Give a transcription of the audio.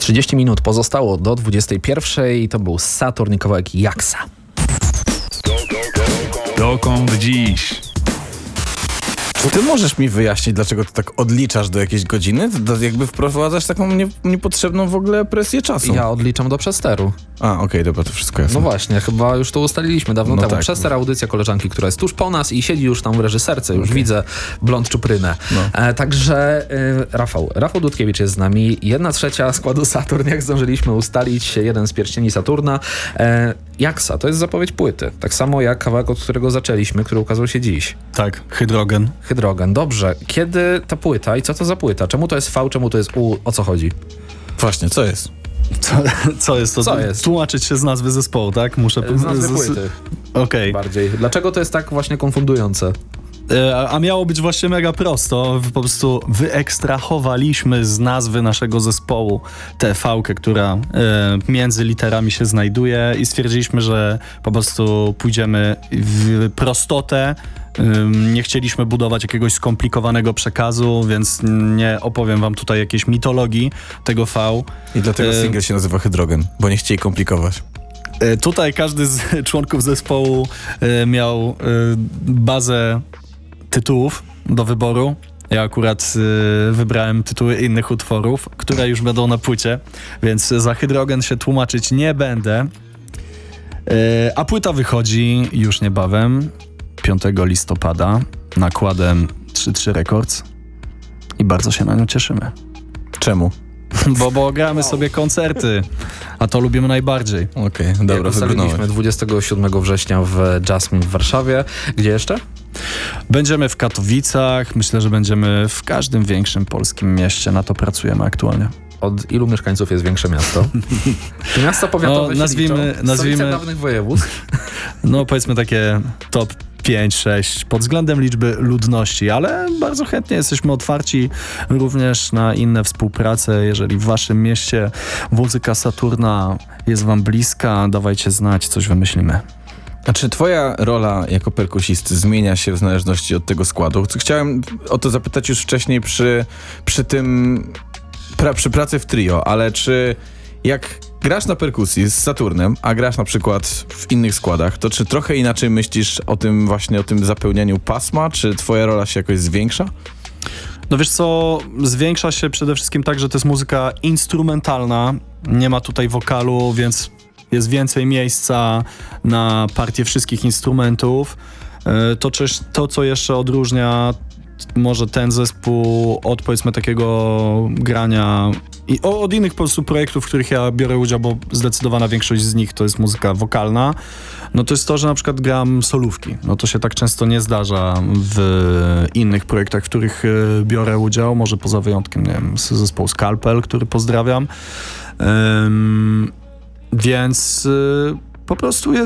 30 minut pozostało do 21 i to był Saturn i kawałek Jaksa. Dokąd dziś? Czy ty możesz mi wyjaśnić, dlaczego ty tak odliczasz do jakiejś godziny? To jakby wprowadzasz taką niepotrzebną w ogóle presję czasu. Ja odliczam do przesteru. Okej, dobra, to wszystko jasne. No właśnie, chyba już to ustaliliśmy dawno temu. Tak. Przester, audycja koleżanki, która jest tuż po nas i siedzi już tam w reżyserce. Już widzę blond czuprynę. Także Rafał Dudkiewicz jest z nami. 1/3 składu Saturn, jak zdążyliśmy ustalić. Jeden z pierścieni Saturna. Jaksa, to jest zapowiedź płyty. Tak samo jak kawałek, od którego zaczęliśmy, który ukazał się dziś. Tak, Hydrogen. Hydrogen. Dobrze. Kiedy ta płyta i co to za płyta? Czemu to jest V, czemu to jest U? O co chodzi? Właśnie, co jest? Co jest to? Co jest? Tłumaczyć się z nazwy zespołu, tak? Muszę Z nazwy płyty. Okej. Bardziej. Dlaczego to jest tak właśnie konfundujące? A miało być właśnie mega prosto. Po prostu wyekstrahowaliśmy z nazwy naszego zespołu tę V-kę, która między literami się znajduje i stwierdziliśmy, że po prostu pójdziemy w prostotę. Nie chcieliśmy budować jakiegoś skomplikowanego przekazu, więc nie opowiem wam tutaj jakiejś mitologii tego V. I dlatego singiel się nazywa Hydrogen, bo nie chcieli komplikować. Tutaj każdy z członków zespołu miał bazę tytułów do wyboru. Ja akurat wybrałem tytuły innych utworów, które już będą na płycie, więc za Hydrogen się tłumaczyć nie będę. A płyta wychodzi już niebawem, 5 listopada, nakładem 3-3 Records i bardzo się na nią cieszymy. Czemu? Bo gramy sobie koncerty, a to lubimy najbardziej. Okej, dobra, Ustaliliśmy 27 września w Jasmine w Warszawie. Gdzie jeszcze? Będziemy w Katowicach, myślę, że będziemy w każdym większym polskim mieście, na to pracujemy aktualnie. Od ilu mieszkańców jest większe miasto? Miasto powiatowe nazwijmy stolice dawnych województw. No powiedzmy takie top 5-6 pod względem liczby ludności, ale bardzo chętnie jesteśmy otwarci również na inne współprace. Jeżeli w waszym mieście muzyka Saturna jest wam bliska, dawajcie znać, coś wymyślimy. A czy twoja rola jako perkusisty zmienia się w zależności od tego składu? Chciałem o to zapytać już wcześniej przy pracy w trio, ale czy jak grasz na perkusji z Saturnem, a grasz na przykład w innych składach, to czy trochę inaczej myślisz o tym zapełnianiu pasma? Czy twoja rola się jakoś zwiększa? No wiesz co, zwiększa się przede wszystkim tak, że to jest muzyka instrumentalna, nie ma tutaj wokalu, więc jest więcej miejsca na partię wszystkich instrumentów. To co jeszcze odróżnia może ten zespół od powiedzmy takiego grania i od innych po prostu projektów, w których ja biorę udział, bo zdecydowana większość z nich to jest muzyka wokalna, no to jest to, że na przykład gram solówki. No to się tak często nie zdarza w innych projektach, w których biorę udział, może poza wyjątkiem, nie wiem, zespołu Scalpel, który pozdrawiam. Więc po prostu